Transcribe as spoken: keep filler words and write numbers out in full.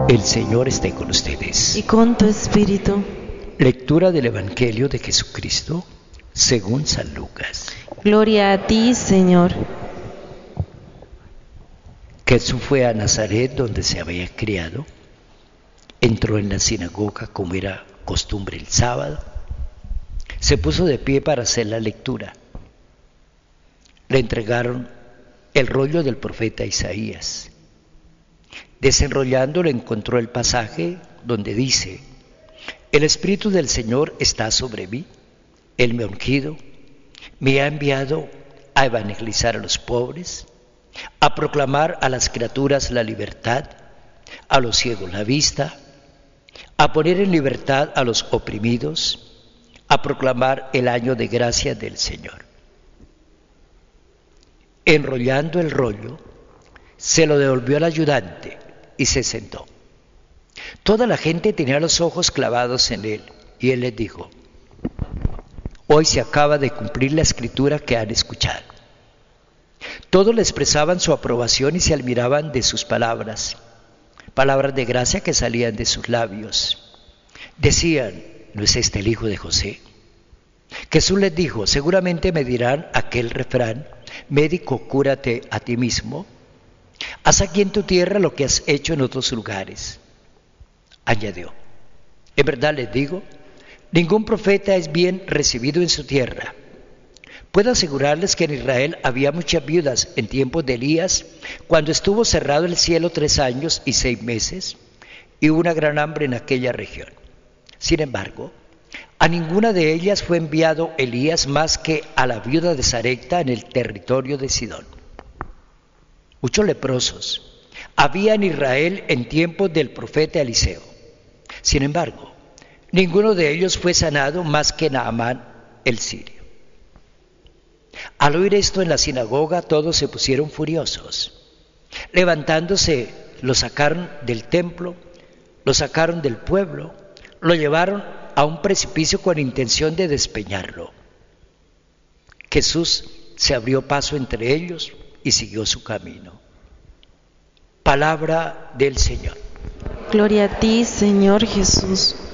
El Señor esté con ustedes. Y con tu espíritu. Lectura del Evangelio de Jesucristo según San Lucas. Gloria a ti, Señor. Jesús fue a Nazaret, donde se había criado. Entró en la sinagoga, como era costumbre el sábado. Se puso de pie para hacer la lectura. Le entregaron el rollo del profeta Isaías. Desenrollándolo encontró el pasaje donde dice: el Espíritu del Señor está sobre mí, Él me ha ungido, me ha enviado a evangelizar a los pobres, a proclamar a las criaturas la libertad, a los ciegos la vista, a poner en libertad a los oprimidos, a proclamar el año de gracia del Señor. Enrollando el rollo, se lo devolvió al ayudante y se sentó. Toda la gente tenía los ojos clavados en él, y él les dijo: hoy se acaba de cumplir la escritura que han escuchado. Todos le expresaban su aprobación y se admiraban de sus palabras, palabras de gracia que salían de sus labios. Decían: ¿no es este el hijo de José? Jesús les dijo: seguramente me dirán aquel refrán: médico, cúrate a ti mismo. Haz aquí en tu tierra lo que has hecho en otros lugares. Añadió: en verdad les digo, ningún profeta es bien recibido en su tierra. Puedo asegurarles que en Israel había muchas viudas en tiempos de Elías, cuando estuvo cerrado el cielo tres años y seis meses, y hubo una gran hambre en aquella región. Sin embargo, a ninguna de ellas fue enviado Elías más que a la viuda de Sarepta en el territorio de Sidón. Muchos leprosos había en Israel en tiempos del profeta Eliseo. Sin embargo, ninguno de ellos fue sanado más que Naamán el sirio. Al oír esto en la sinagoga, todos se pusieron furiosos. Levantándose, lo sacaron del templo, lo sacaron del pueblo, lo llevaron a un precipicio con intención de despeñarlo. Jesús se abrió paso entre ellos y siguió su camino. Palabra del Señor. Gloria a ti, Señor Jesús.